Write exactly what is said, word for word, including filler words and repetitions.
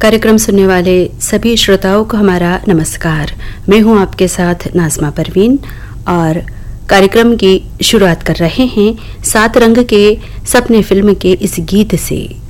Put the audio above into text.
कार्यक्रम सुनने वाले सभी श्रोताओं को हमारा नमस्कार। मैं हूं आपके साथ नाज़मा परवीन और कार्यक्रम की शुरुआत कर रहे हैं सात रंग के सपने फिल्म के इस गीत से।